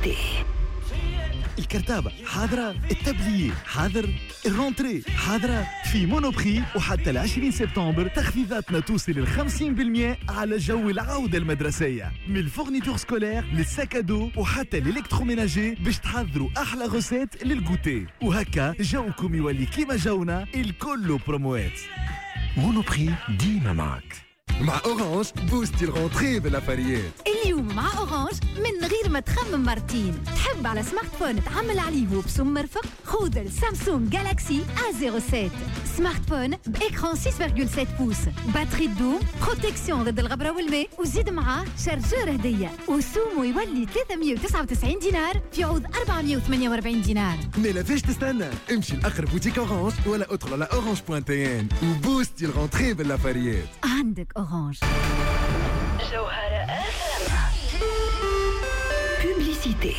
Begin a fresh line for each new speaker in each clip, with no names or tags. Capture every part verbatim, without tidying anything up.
Publicité.
الكرتابة حاضرة، التبلية حاضر، الرونتري حاضرة. في مونوبري وحتى العشرين سبتمبر تخفيضاتنا توصل الخمسين بالمية على جو العودة المدرسية، من الفورنيتور سكولير للسكادو وحتى الالكتروميناجي، باش تحضروا أحلى غوسيت للجوتي، وهكا جوكم يولي كيما جونا الكل بروموات. مونوبري ديما معك.
مع أورانج بوستي الغونتري بالأفاريات.
اليوم مع أورانج من غير ما تخمم مرتين. تحب على سمارت فون تعمل عليه وبسم مرفق؟ خذ السامسونج جالاكسي إيه صفر سبعة، سمارت فون بإكران ستة فاصلة سبعة بوس، باتري دوم، بروتكسيون ضد الغبرة والماء، وزيد معاه شارجور هدية، وسومو يولي ثلاثمية وتسعة وتسعين دينار في عوض أربعمية وثمانية وأربعين دينار.
ما لافاش تستنى، امشي لأقرب بوتيك أورانج ولا ادخل على أورانج بوان تي إن وبوستي الغونتري بالأفاريات.
عندك أورانج.
جوهرة إف إم. Publicité.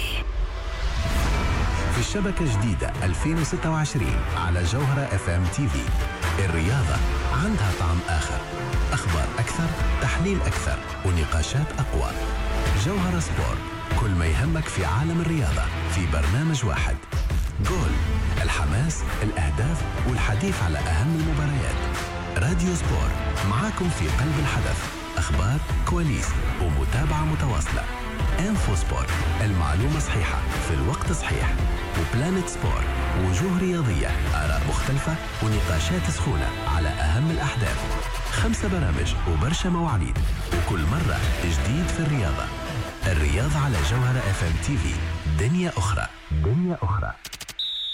في الشبكة جديدة ألفين وستة وعشرين على جوهرة اف ام تي في. الرياضة عندها طعم آخر، أخبار أكثر، تحليل أكثر، ونقاشات أقوى. جوهرة سبور، كل ما يهمك في عالم الرياضة في برنامج واحد. جول، الحماس، الأهداف، والحديث على أهم المباريات. راديو سبور، معاكم في قلب الحدث، أخبار، كواليس، ومتابعة متواصلة. انفو سبور، المعلومة صحيحة في الوقت صحيح. وبلانت سبور، وجوه رياضية، آراء مختلفة، ونقاشات سخونة على أهم الأحداث. خمسة برامج وبرشا مواعيد، وكل مرة جديد في الرياضة. الرياضة على جوهرة اف ام تي في. دنيا أخرى، دنيا أخرى.